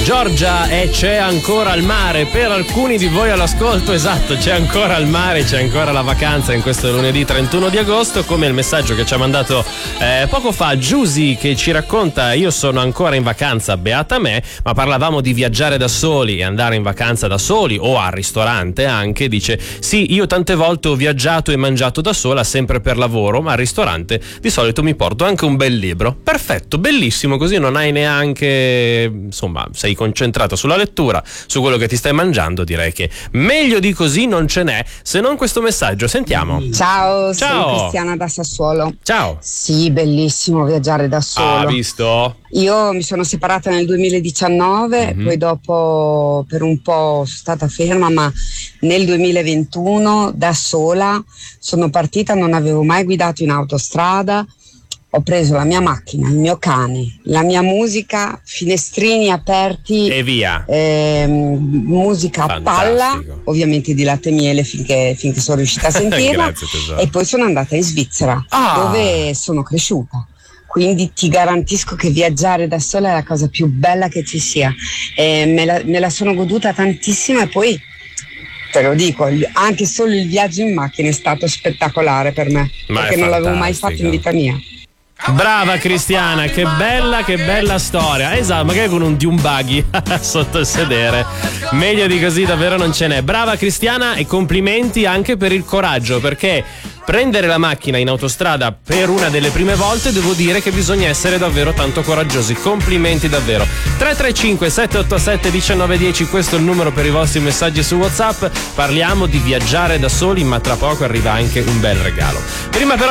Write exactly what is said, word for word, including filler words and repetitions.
Giorgia e c'è ancora il mare per alcuni di voi all'ascolto. Esatto, c'è ancora il mare, c'è ancora la vacanza in questo lunedì trentuno di agosto, come il messaggio che ci ha mandato eh, poco fa Giusy, che ci racconta: io sono ancora in vacanza, beata me, ma parlavamo di viaggiare da soli e andare in vacanza da soli o al ristorante anche. Dice: sì, io tante volte ho viaggiato e mangiato da sola, sempre per lavoro, ma al ristorante di solito mi porto anche un bel libro. Perfetto, bellissimo, così non hai neanche, insomma, sei concentrata sulla lettura, su quello che ti stai mangiando. Direi che meglio di così non ce n'è, se non questo messaggio. Sentiamo. Ciao, Ciao. sono Cristiana da Sassuolo. Ciao. Sì, bellissimo viaggiare da solo. Ah, visto? Io mi sono separata nel duemiladiciannove, Mm-hmm. poi dopo per un po' sono stata ferma, ma nel duemilaventuno da sola sono partita, non avevo mai guidato in autostrada. Ho preso la mia macchina, il mio cane, la mia musica, finestrini aperti e via. Ehm, musica a palla, Fantastico. ovviamente di latte e miele finché, finché sono riuscita a sentirla. Grazie, tesoro. E poi sono andata in Svizzera, Ah. dove sono cresciuta. Quindi ti garantisco che viaggiare da sola è la cosa più bella che ci sia. E me, la, me la sono goduta tantissimo, e poi te lo dico, anche solo il viaggio in macchina è stato spettacolare per me, Ma è perché non l'avevo mai fantastico. fatto in vita mia. Brava Cristiana, che bella, che bella storia. Esatto, magari con un di un buggy sotto il sedere. Meglio di così davvero non ce n'è. Brava Cristiana, e complimenti anche per il coraggio, perché prendere la macchina in autostrada per una delle prime volte, devo dire che bisogna essere davvero tanto coraggiosi. Complimenti davvero. tre tre cinque sette otto sette uno nove uno zero, questo è il numero per i vostri messaggi su WhatsApp. Parliamo di viaggiare da soli, ma tra poco arriva anche un bel regalo. Prima però